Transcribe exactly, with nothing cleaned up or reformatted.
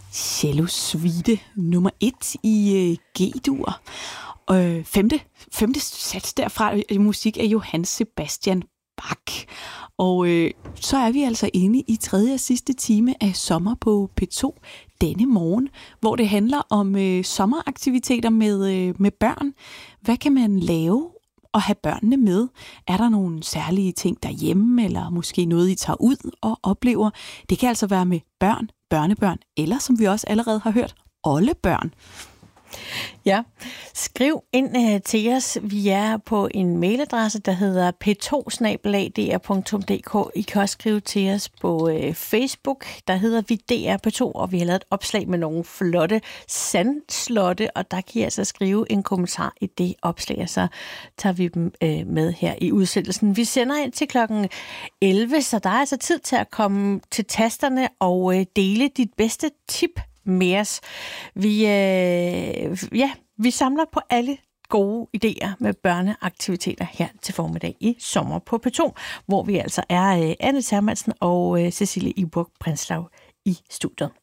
cello-suite nummer et i øh, G-dur. Øh, femte, femte sats derfra i musik af Johann Sebastian Bach. Og øh, så er vi altså inde i tredje og sidste time af Sommer på P to denne morgen, hvor det handler om øh, sommeraktiviteter med, øh, med børn. Hvad kan man lave og have børnene med? Er der nogle særlige ting derhjemme, eller måske noget, I tager ud og oplever? Det kan altså være med børn, børnebørn, eller som vi også allerede har hørt, oldebørn. Ja, skriv ind uh, til os. Vi er på en mailadresse, der hedder p to snabel-a d r punktum d k. I kan også skrive til os på uh, Facebook. Der hedder vi D R P to, og vi har lavet et opslag med nogle flotte sandslotte, og der kan I altså skrive en kommentar i det opslag, og så tager vi dem uh, med her i udsendelsen. Vi sender ind til klokken elleve, så der er altså tid til at komme til tasterne og uh, dele dit bedste tip med os. Vi, øh, ja, vi samler på alle gode idéer med børneaktiviteter her til formiddag i Sommer på P to, hvor vi altså er øh, Anne Termansen og øh, Cecilie Iburg Prinslav i studiet.